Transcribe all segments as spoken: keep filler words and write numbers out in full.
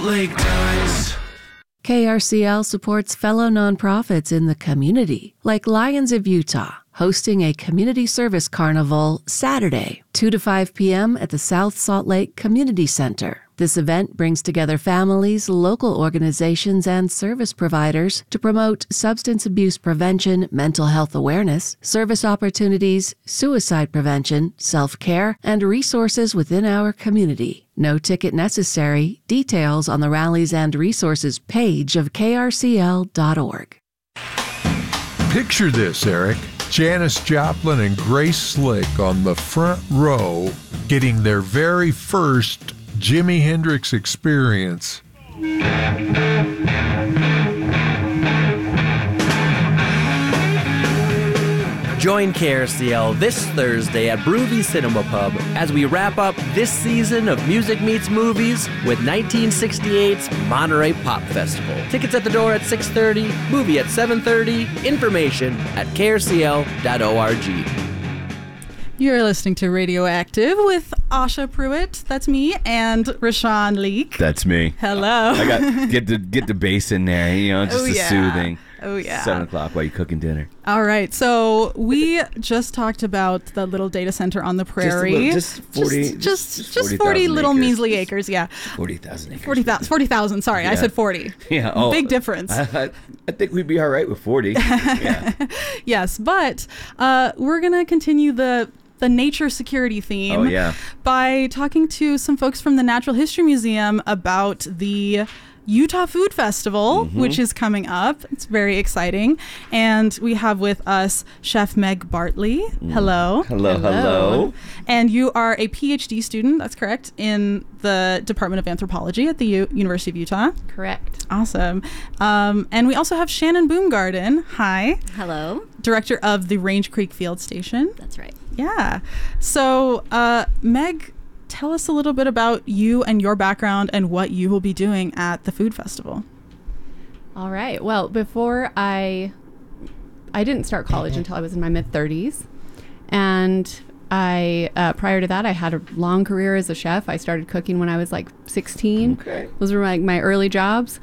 Lake Times. K R C L supports fellow nonprofits in the community, like Lions of Utah, hosting a community service carnival Saturday, two to five p.m. at the South Salt Lake Community Center. This event brings together families, local organizations, and service providers to promote substance abuse prevention, mental health awareness, service opportunities, suicide prevention, self-care, and resources within our community. No ticket necessary. Details on the Rallies and Resources page of K R C L dot org. Picture this, Eric. Janis Joplin and Grace Slick on the front row getting their very first Jimi Hendrix experience. Join K R C L this Thursday at Broovy Cinema Pub as we wrap up this season of Music Meets Movies with nineteen sixty-eight's Monterey Pop Festival. Tickets at the door at six thirty, movie at seven thirty, information at K R C L dot org. You're listening to Radioactive with Asha Pruitt, that's me, and Rashawn Leak. That's me. Hello. I got get the get the bass in there, you know, just oh, the yeah. soothing. Oh yeah. Seven o'clock while you're cooking dinner. All right, so we just talked about the little data center on the prairie. Just, a little, just forty, just just, just, just forty little acres. measly acres. Yeah. Forty thousand acres. Forty thousand. Forty thousand. Sorry, yeah. I said forty. Yeah. Oh, big difference. I, I, I think we'd be all right with forty. Yeah. Yes, but uh, we're gonna continue the. the nature security theme oh, yeah. by talking to some folks from the Natural History Museum about the Utah Food Festival, mm-hmm. which is coming up. It's very exciting. And we have with us Chef Meg Bartley. Mm. Hello. Hello, hello. hello. And you are a PhD student, that's correct, in the Department of Anthropology at the U- University of Utah. Correct. Awesome. Um, and we also have Shannon Boomgarden. Hi. Hello. Director of the Range Creek Field Station. That's right. Yeah. So, uh, Meg, tell us a little bit about you and your background and what you will be doing at the food festival. All right. Well, before I, I didn't start college until I was in my mid thirties, and I uh, prior to that I had a long career as a chef. I started cooking when I was like sixteen. Okay. Those were like my early jobs,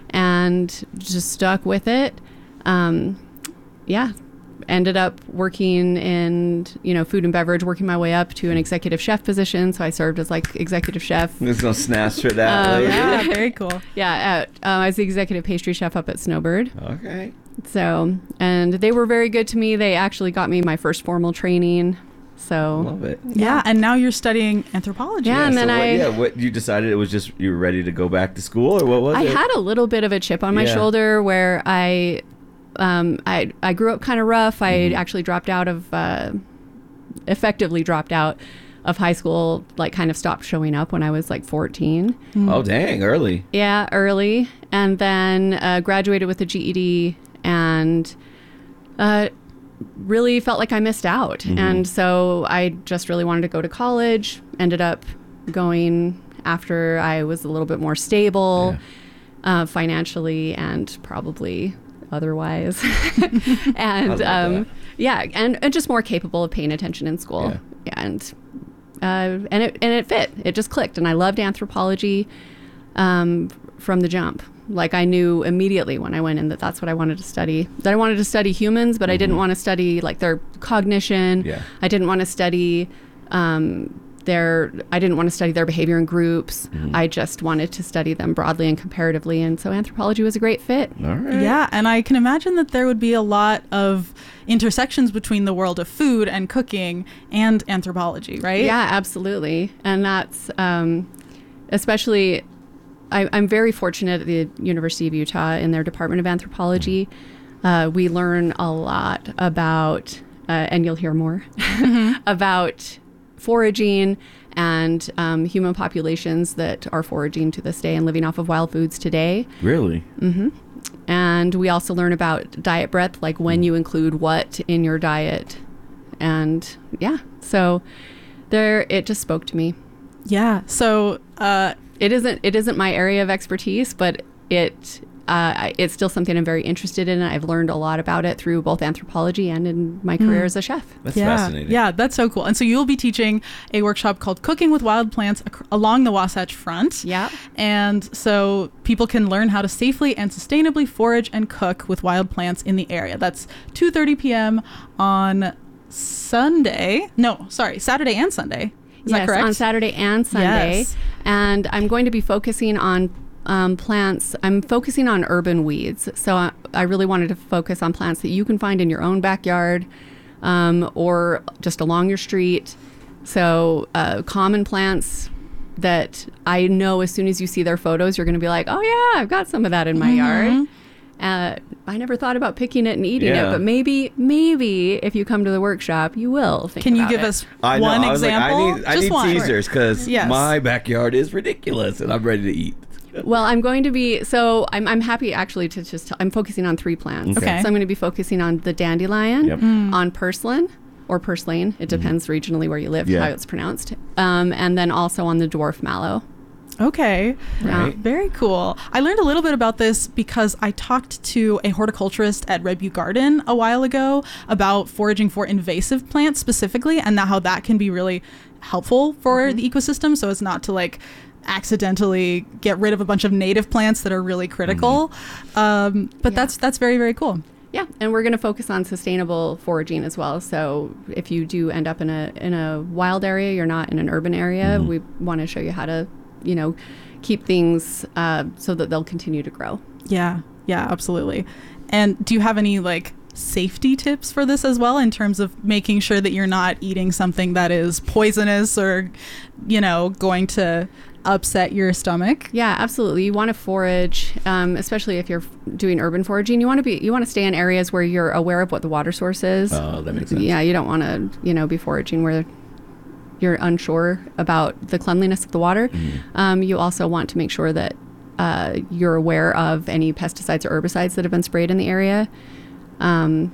and just stuck with it. Um, yeah. Ended up working in, you know, food and beverage, working my way up to an executive chef position. So I served as like executive chef. There's no snaps for that. Um, yeah, very cool. Yeah, at, uh, I was the executive pastry chef up at Snowbird. Okay. So, and they were very good to me. They actually got me my first formal training. So love it. Yeah, and now you're studying anthropology. Yeah, and so then what, I yeah, what you decided it was just you were ready to go back to school, or what was I it? had a little bit of a chip on my Yeah. shoulder where I Um, I I grew up kind of rough. I Mm-hmm. actually dropped out of, uh, effectively dropped out of high school, like kind of stopped showing up when I was like fourteen. Oh, dang, early. Yeah, early. And then uh, graduated with a G E D and uh, really felt like I missed out. Mm-hmm. And so I just really wanted to go to college, ended up going after I was a little bit more stable Yeah. uh, financially and probably otherwise. and I love um that. yeah and, and just more capable of paying attention in school. Yeah. Yeah, and uh and it and it fit, it just clicked, and I loved anthropology um from the jump. Like I knew immediately when I went in that that's what I wanted to study, that I wanted to study humans, but mm-hmm. I didn't want to study like their cognition. Yeah. I didn't want to study um their I didn't want to study their behavior in groups. Mm-hmm. I just wanted to study them broadly and comparatively, and so anthropology was a great fit. All right. Yeah, and I can imagine that there would be a lot of intersections between the world of food and cooking and anthropology, right? Yeah, absolutely. And that's um, especially, I, I'm very fortunate at the University of Utah in their Department of Anthropology. Uh, we learn a lot about, uh, and you'll hear more, mm-hmm. about foraging and um, human populations that are foraging to this day and living off of wild foods today. Really? Mm-hmm. And we also learn about diet breadth, like when you include what in your diet. And yeah, so there, it just spoke to me. Yeah. So uh, it isn't, it isn't my area of expertise, but it uh, it's still something I'm very interested in. I've learned a lot about it through both anthropology and in my career Mm. as a chef. That's yeah. fascinating. Yeah, that's so cool. And so you'll be teaching a workshop called Cooking with Wild Plants ac- along the Wasatch Front. Yeah. And so people can learn how to safely and sustainably forage and cook with wild plants in the area. That's two thirty p.m. on Sunday. No, sorry, Saturday and Sunday. Is yes, that correct? on Saturday and Sunday. Yes. And I'm going to be focusing on um, plants. I'm focusing on urban weeds. So I, I really wanted to focus on plants that you can find in your own backyard um, or just along your street. So uh, common plants that I know as soon as you see their photos, you're going to be like, oh, yeah, I've got some of that in my Mm-hmm. yard. Uh, I never thought about picking it and eating Yeah. it, but maybe, maybe if you come to the workshop, you will think Can you about give it. us I know. one I was like, example? I need, I Just need one. Caesars because Yes. my backyard is ridiculous and I'm ready to eat. Well, I'm going to be, so I'm, I'm happy actually to just, I'm focusing on three plants. Okay. So I'm going to be focusing on the dandelion, Yep. on purslane or purslane. It depends regionally where you live, Yeah. how it's pronounced. Um, and then also on the dwarf mallow. Okay. Right. Very cool. I learned a little bit about this because I talked to a horticulturist at Red Butte Garden a while ago about foraging for invasive plants specifically, and how that can be really helpful for the ecosystem. So it's not to like accidentally get rid of a bunch of native plants that are really critical. Um, but Yeah. that's that's very, very cool. Yeah, and we're going to focus on sustainable foraging as well. So if you do end up in a in a wild area, you're not in an urban area, we want to show you how to, you know, keep things uh, so that they'll continue to grow. Yeah. Yeah, absolutely. And do you have any like safety tips for this as well in terms of making sure that you're not eating something that is poisonous or, you know, going to upset your stomach? Yeah, absolutely. You want to forage, um, especially if you're f- doing urban foraging. You want to be, you want to stay in areas where you're aware of what the water source is. Oh, that makes sense. Yeah, you don't want to, you know, be foraging where you're unsure about the cleanliness of the water. Um, you also want to make sure that uh, you're aware of any pesticides or herbicides that have been sprayed in the area. Um,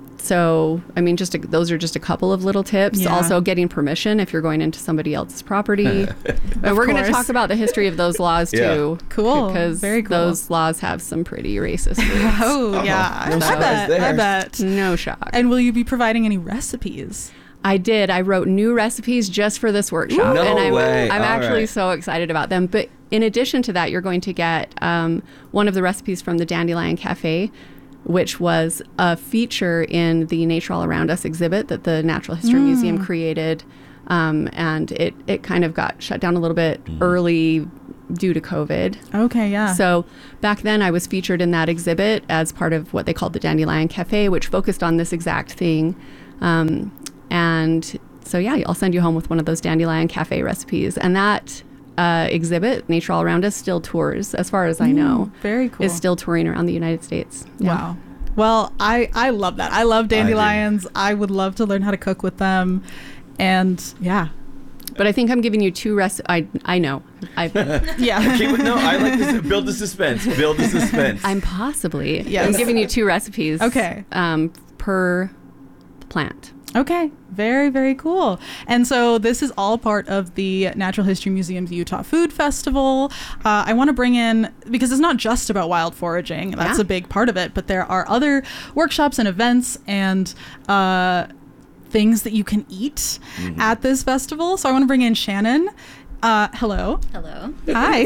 so, I mean, just a, those are just a couple of little tips. Yeah. Also, getting permission if you're going into somebody else's property. And we're going to course. talk about the history of those laws Yeah. too. Cool. Because Very cool. those laws have some pretty racist roots. Oh, yeah. no I surprise bet. I there. bet. No shock. And will you be providing any recipes? I did. I wrote new recipes just for this workshop, No and I'm, way. I'm All actually right. so excited about them. But in addition to that, you're going to get um, one of the recipes from the Dandelion Cafe, which was a feature in the Nature All Around Us exhibit that the Natural History Museum created, um, and it it kind of got shut down a little bit early due to COVID. Okay, yeah. So back then I was featured in that exhibit as part of what they called the Dandelion Cafe, which focused on this exact thing. Um, and so, yeah, I'll send you home with one of those Dandelion Cafe recipes. And that uh, exhibit, Nature All Around Us, still tours, as far as I know. Very cool. Is still touring around the United States. Yeah. Wow. Well, I, I love that. I love dandelions. I, would love to learn how to cook with them. And yeah. But I think I'm giving you two recipes. I, I know. I, Yeah. Keep it- no, I like this. Build the suspense. Build the suspense. I'm possibly. Yes. I'm giving you two recipes. Okay. Um, per plant. Okay, very, very cool. And so this is all part of the Natural History Museum's Utah Food Festival. Uh, I want to bring in, because it's not just about wild foraging, that's Yeah. a big part of it, but there are other workshops and events and uh, things that you can eat at this festival. So I want to bring in Shannon. Uh, hello. Hello. Hi.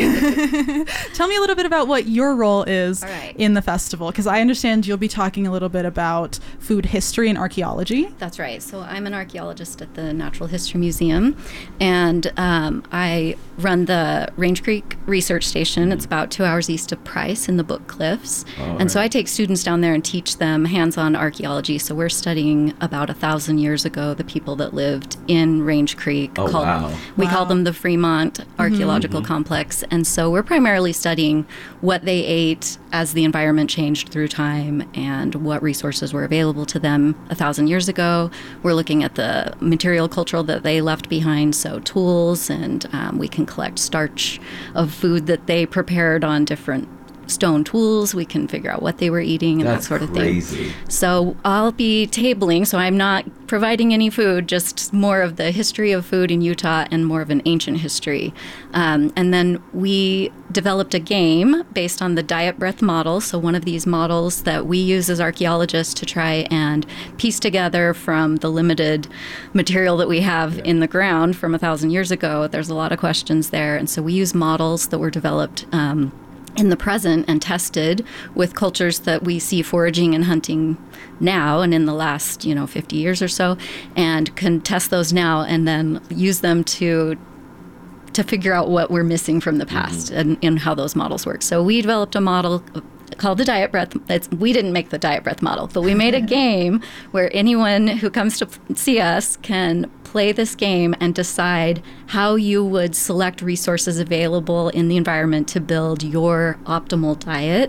Tell me a little bit about what your role is All right. in the festival, because I understand you'll be talking a little bit about food history and archaeology. That's right. So I'm an archaeologist at the Natural History Museum, and um, I run the Range Creek Research Station. It's about two hours east of Price in the Book Cliffs. All and so right. I take students down there and teach them hands-on archaeology. So we're studying about a thousand years ago the people that lived in Range Creek. Oh, called- wow. We Wow. call them the Fremont Archaeological Complex. And so we're primarily studying what they ate as the environment changed through time and what resources were available to them a thousand years ago. We're looking at the material culture that they left behind, so tools, and um, we can collect starch of food that they prepared on different stone tools. We can figure out what they were eating and That's that sort of crazy. thing. So I'll be tabling, so I'm not providing any food, just more of the history of food in Utah and more of an ancient history. Um, and then we developed a game based on the diet breath model. So one of these models that we use as archaeologists to try and piece together from the limited material that we have in the ground from a thousand years ago. There's a lot of questions there. And so we use models that were developed um, in the present and tested with cultures that we see foraging and hunting now and in the last, you know, fifty years or so, and can test those now and then use them to to figure out what we're missing from the past mm-hmm. and, and how those models work. So we developed a model called the Diet Breath. It's, we didn't make the Diet Breath model, but we made a game where anyone who comes to see us can play this game and decide how you would select resources available in the environment to build your optimal diet.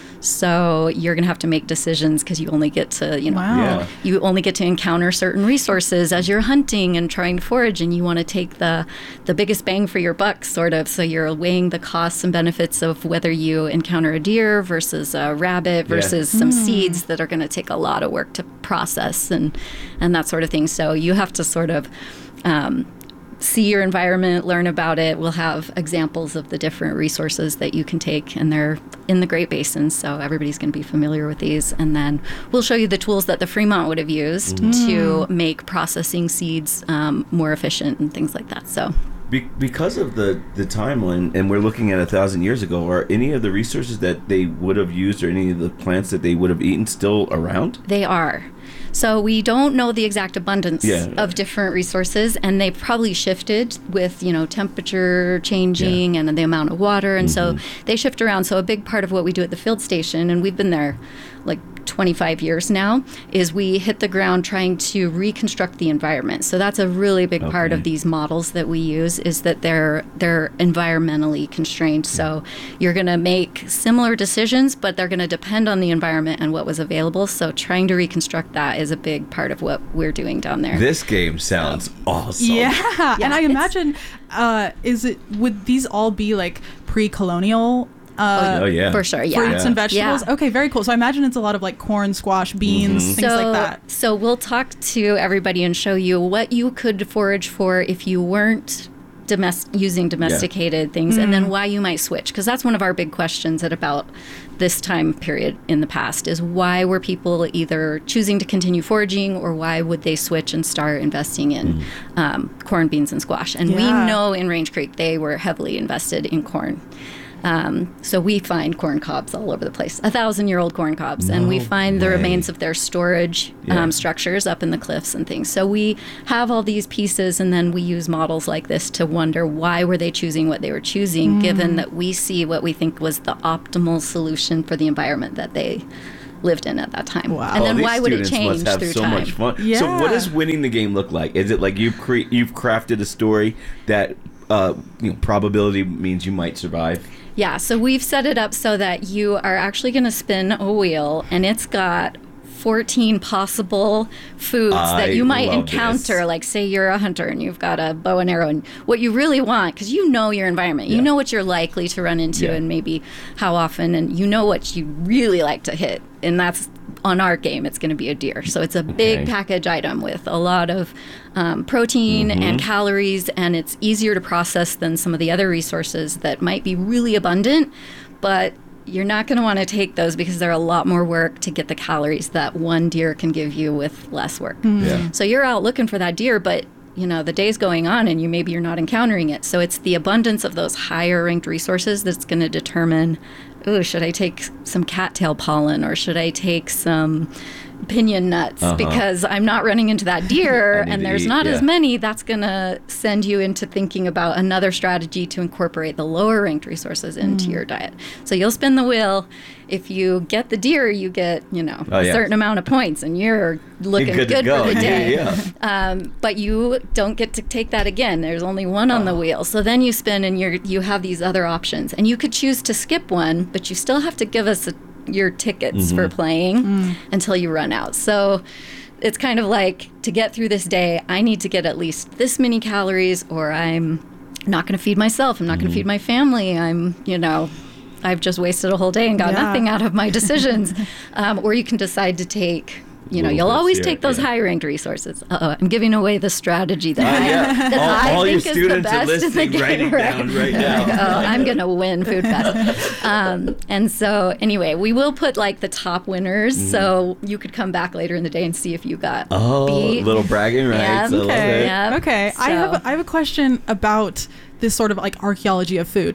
So you're going to have to make decisions because you only get to, you know, Wow. Yeah. you only get to encounter certain resources as you're hunting and trying to forage, and you want to take the the biggest bang for your buck, sort of. So you're weighing the costs and benefits of whether you encounter a deer versus a rabbit versus some seeds that are going to take a lot of work to process and and that sort of thing. So you have to sort of um, see your environment, learn about it. We'll have examples of the different resources that you can take, and they're in the Great Basin, so everybody's going to be familiar with these. And then we'll show you the tools that the Fremont would have used mm. to make processing seeds um, more efficient and things like that. So. Be- because of the, the timeline, and we're looking at a thousand years ago, are any of the resources that they would have used or any of the plants that they would have eaten still around? They are. So we don't know the exact abundance yeah. of different resources, and they've probably shifted with, you know, temperature changing yeah. and the amount of water, and mm-hmm. so they shift around. So a big part of what we do at the field station, and we've been there like twenty-five years now, is we hit the ground trying to reconstruct the environment. So that's a really big okay. part of these models that we use, is that they're they're environmentally constrained. So you're going to make similar decisions, but they're going to depend on the environment and what was available. So trying to reconstruct that is a big part of what we're doing down there. This game sounds awesome. Yeah, yeah and I imagine, uh, is it would these all be like pre-colonial? Uh, oh yeah, for sure. Yeah, fruits yeah. and vegetables. Yeah. Okay, very cool. So I imagine it's a lot of like corn, squash, beans, mm-hmm. things so, like that. So we'll talk to everybody and show you what you could forage for if you weren't domest- using domesticated yeah. things, mm. and then why you might switch. Because that's one of our big questions at about this time period in the past, is why were people either choosing to continue foraging, or why would they switch and start investing in mm. um, corn, beans, and squash? And yeah. we know in Range Creek they were heavily invested in corn. Um, so we find corn cobs all over the place, a thousand-year-old corn cobs, no and we find way. the remains of their storage yeah. um, structures up in the cliffs and things. So we have all these pieces, and then we use models like this to wonder why were they choosing what they were choosing, mm. given that we see what we think was the optimal solution for the environment that they lived in at that time. Wow. And then oh, why would it change must have through so time? much fun. Yeah. So what does winning the game look like? Is it like you've cre- you've crafted a story that uh, you know, probability means you might survive? Yeah, so we've set it up so that you are actually going to spin a wheel, and it's got fourteen possible foods I that you might love encounter. this. Like, say you're a hunter and you've got a bow and arrow, and what you really want, because you know your environment, you Yeah. know what you're likely to run into, Yeah. and maybe how often, and you know what you really like to hit, and that's on our game, it's going to be a deer. So it's a big Okay. package item with a lot of um, protein Mm-hmm. and calories, and it's easier to process than some of the other resources that might be really abundant, but you're not going to want to take those because they're a lot more work to get the calories that one deer can give you with less work. Mm. Yeah. So you're out looking for that deer, but you know the day's going on and you maybe you're not encountering it. So it's the abundance of those higher ranked resources that's going to determine, oh, should I take some cattail pollen, or should I take some pinion nuts, uh-huh. because I'm not running into that deer need and to there's eat, not yeah. as many. That's going to send you into thinking about another strategy to incorporate the lower ranked resources into Mm. your diet. So you'll spin the wheel. If you get the deer, you get, you know, Oh, a yeah. certain amount of points, and you're looking You're good good, to go. for the day. Yeah, yeah. Um, but you don't get to take that again. There's only one on the wheel. So then you spin, and you're you have these other options, and you could choose to skip one, but you still have to give us a, your tickets Mm-hmm. for playing until you run out. So it's kind of like, to get through this day, I need to get at least this many calories, or I'm not going to feed myself. I'm not going to feed my family. I'm, you know, I've just wasted a whole day and got Yeah. nothing out of my decisions. um, or you can decide to take, you know, Little you'll bits always here, take those yeah. high-ranked resources. Uh-oh, I'm giving away the strategy that Uh, I, yeah. that all I all your think is the students are best in the listening, game. writing down right now. oh, I'm going to win Food Fest. Um, and so, anyway, we will put like the top winners. So you could come back later in the day and see if you got Oh, beat. little bragging rights. Yeah. I love Okay. it. Yep. Okay. I So- have a, I have a question about this sort of like archaeology of food.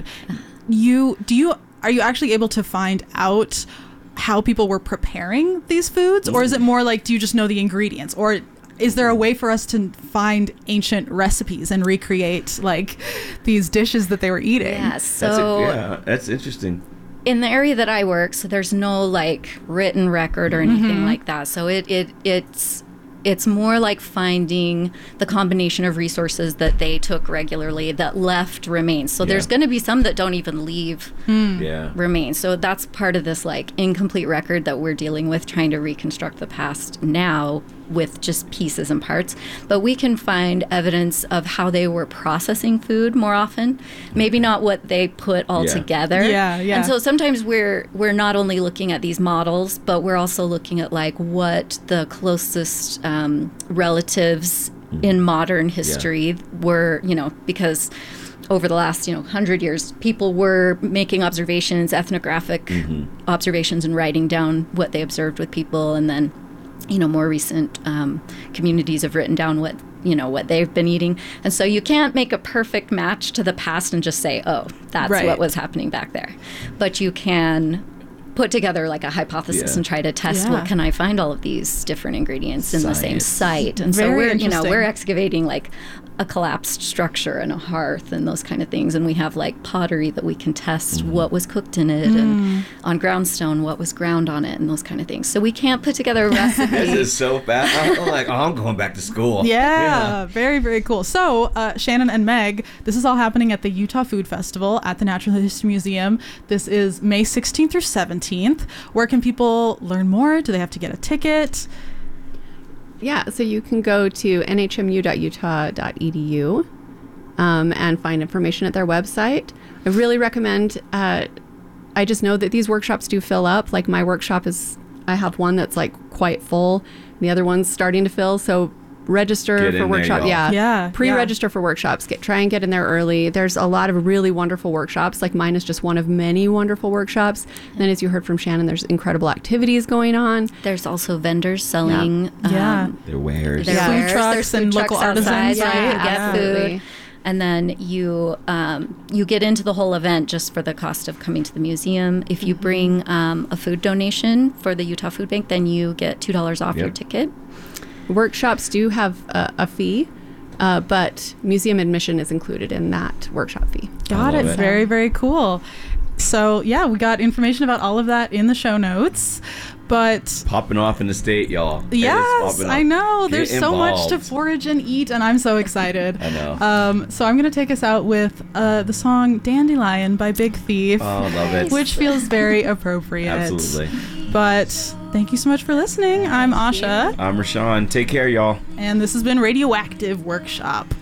You do you are you actually able to find out how people were preparing these foods, or is it more like do you just know the ingredients, or is there a way for us to find ancient recipes and recreate like these dishes that they were eating? Yeah, That's so a, yeah, that's interesting. in the area that I work, so there's no like written record or anything like that. So it, it it's it's more like finding the combination of resources that they took regularly that left remains. So there's Yeah. going to be some that don't even leave Yeah. remains. So that's part of this like incomplete record that we're dealing with, trying to reconstruct the past now with just pieces and parts. But we can find evidence of how they were processing food more often. Maybe not what they put all Yeah. together. Yeah, yeah. And so sometimes we're we're not only looking at these models, but we're also looking at like what the closest um, relatives in modern history were, you know, because over the last, you know, hundred years, people were making observations, ethnographic observations, and writing down what they observed with people, and then, you know, more recent um, communities have written down what, you know, what they've been eating. And so you can't make a perfect match to the past and just say, oh, that's Right. what was happening back there. But you can put together like a hypothesis Yeah. and try to test, Yeah. well, can I find all of these different ingredients in the same Science. site? And so Very we're, you know, interesting. we're excavating like a collapsed structure and a hearth and those kind of things. And we have like pottery that we can test what was cooked in it, and on groundstone, what was ground on it, and those kind of things. So we can't put together a recipe. This is so bad. I'm like, oh, I'm going back to school. Yeah, very, very cool. So, uh, Shannon and Meg, this is all happening at the Utah Food Festival at the Natural History Museum. This is May sixteenth through seventeenth. Where can people learn more? Do they have to get a ticket? Yeah, so you can go to n h m u dot utah dot e d u um, and find information at their website. I really recommend, uh, I just know that these workshops do fill up. Like my workshop is, I have one that's like quite full. The other one's starting to fill. So register Get in for there, workshop. y'all. Yeah. Yeah, Pre-register for workshops. Get try and get in there early. There's a lot of really wonderful workshops. Like mine is just one of many wonderful workshops. And then as you heard from Shannon, there's incredible activities going on. There's also vendors selling Yeah. um, Their wares. their Yeah. Food wares. trucks There's food and trucks local outside, artisans, so you right? can get Absolutely. food. And then you um, you get into the whole event just for the cost of coming to the museum. If you bring um, a food donation for the Utah Food Bank, then you get two dollars off your Yep. ticket. Workshops do have a, a fee, uh, but museum admission is included in that workshop fee. Got I it. love it. Very, very cool. So, yeah, we got information about all of that in the show notes. But Popping off in the state, y'all. It is yes, popping I off. know. Get There's so much to involved. forage and eat, and I'm so excited. I know. Um, so I'm going to take us out with uh, the song Dandelion by Big Thief, Oh, love it. which feels very appropriate. Absolutely. But thank you so much for listening. I'm Asha, I'm Rashawn. Take care, y'all. and this has been Radioactive Workshop.